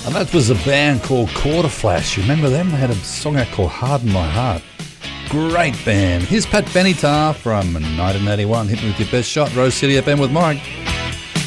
And that was a band called Quarter Flash. You remember them? They had a song out called Harden My Heart. Great band. Here's Pat Benatar from 1981. Hit me with your best shot. Rose City FM with Mike.